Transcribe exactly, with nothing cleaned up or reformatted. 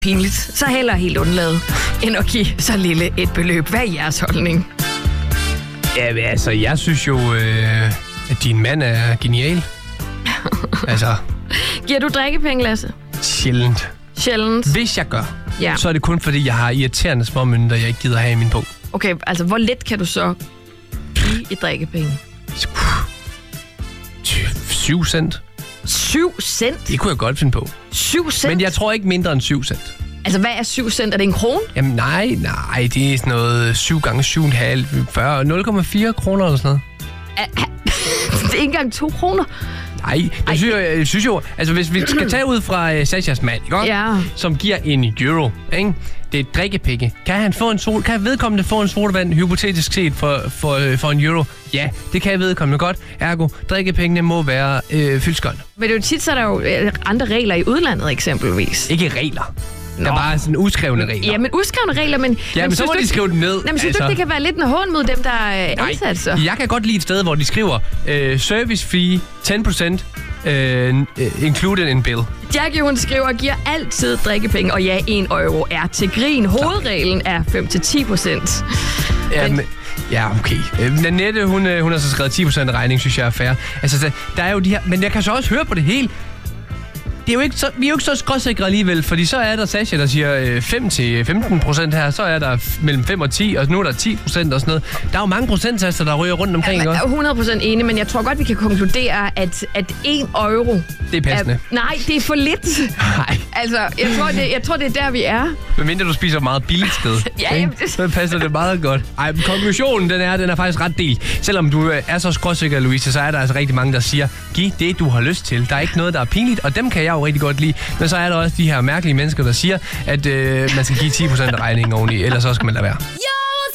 pinligt, så heller helt undlade, end at give så lille et beløb. Hvad er jeres holdning? Ja, altså, jeg synes jo, øh, at din mand er genial. Altså... Giver du drikkepenge, Lasse? Sjældent. Sjældent? Hvis jeg gør, ja. så er det kun fordi, jeg har irriterende småmønter, jeg ikke gider have i min bog. Okay, altså hvor let kan du så give i drikkepenge? Syv cent. Syv cent? Det kunne jeg godt finde på. Syv cent? Men jeg tror ikke mindre end syv cent. Altså, hvad er syv cent? Er det en krone? Jamen nej, nej, det er sådan noget syv gange syv komma fem, fyrre, nul komma fire kroner eller sådan noget. Det er ikke engang to kroner. Nej, jeg synes, jeg, jeg synes jo, altså hvis vi skal tage ud fra uh, Sashas mand, ikke? Ja. Som giver en euro, ikke? Det er et drikkepenge. Kan han få en sol, kan vedkommende få en sodavand, hypotetisk set, for, for, for en euro? Ja, det kan vedkommende godt. Ergo, drikkepengene må være øh, fyldskørende. Men det er jo tit, så er der jo andre regler i udlandet eksempelvis. Ikke regler. Nå. Der er bare sådan udskrevne regler. Ja, men udskrevne regler, men... Ja, men, men så må de skrive dem ned. Nej, men synes altså. Du, det kan være lidt en hån mod dem, der er ansat, så? Jeg kan godt lide et sted, hvor de skriver øh, service fee ti procent øh, included in bill. Jackie, hun skriver og giver altid drikkepenge, og ja, en euro er til grin. Hovedreglen er fem til ti procent. Ja, men... Ja, okay. Øh, Nanette, hun, øh, hun har så skrevet ti procent af regningen, synes jeg er fair. Altså, der, der er jo de her... Men jeg kan så også høre på det hele. Det er jo ikke så, vi er jo ikke så skråsikre alligevel, fordi så er der Sasha, der siger øh, fem til femten procent her, så er der mellem fem og ti, og nu er der ti procent og sådan noget. Der er jo mange procentsatser, der ryger rundt omkring. Jeg er hundrede procent enig, men jeg tror godt, vi kan konkludere, at, at en euro... Det er passende. Er, nej, det er for lidt. Nej. Altså, jeg tror, det, jeg tror, det er der, vi er. Men mindre du spiser meget billigt sted, ja, jamen, det... så passer det meget godt. Ej, konklusionen, den er, den er faktisk ret delt. Selvom du er så skråsikker, Louise, så er der altså rigtig mange, der siger, giv det, du har lyst til. Der er ikke noget, der er pinligt, og dem kan jeg jo rigtig godt lide. Men så er der også de her mærkelige mennesker, der siger, at øh, man skal give ti procent af regningen oveni, ellers så skal man lade være.